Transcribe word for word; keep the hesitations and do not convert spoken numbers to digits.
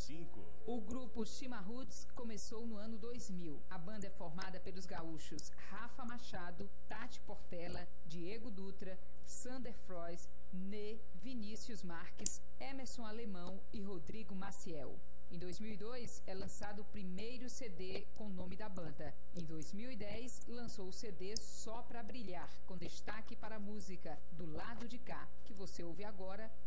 cinco. O grupo Chima Roots começou no ano dois mil. A banda é formada pelos gaúchos Rafa Machado, Tati Portela, Diego Dutra, Sander Frois, Nê, Vinícius Marques, Emerson Alemão e Rodrigo Maciel. Em dois mil e dois, é lançado o primeiro C D com o nome da banda. Em dois mil e dez, lançou o C D Só Pra Brilhar, com destaque para a música Do Lado de Cá, que você ouve agora